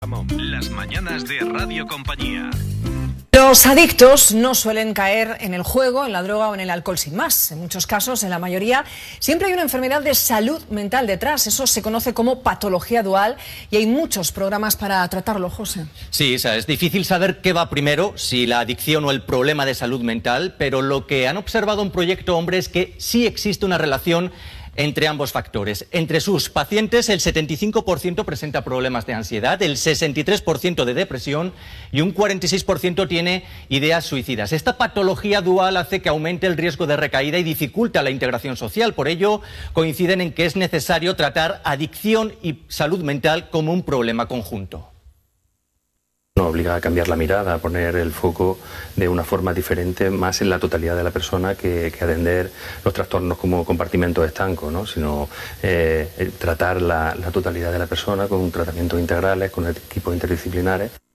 Las mañanas de Radio Compañía. Los adictos no suelen caer en el juego, en la droga o en el alcohol sin más. En muchos casos, en la mayoría, siempre hay una enfermedad de salud mental detrás. Eso se conoce como patología dual y hay muchos programas para tratarlo, José. Sí, Isa, es difícil saber qué va primero, si la adicción o el problema de salud mental, pero lo que han observado en Proyecto Hombre es que sí existe una relación entre ambos factores. Entre sus pacientes, el 75% presenta problemas de ansiedad, el 63% de depresión y un 46% tiene ideas suicidas. Esta patología dual hace que aumente el riesgo de recaída y dificulta la integración social. Por ello, coinciden en que es necesario tratar adicción y salud mental como un problema conjunto. Nos obliga a cambiar la mirada, a poner el foco de una forma diferente, más en la totalidad de la persona que atender los trastornos como compartimentos estancos, ¿no? Sino tratar la totalidad de la persona con tratamientos integrales, con equipos interdisciplinares.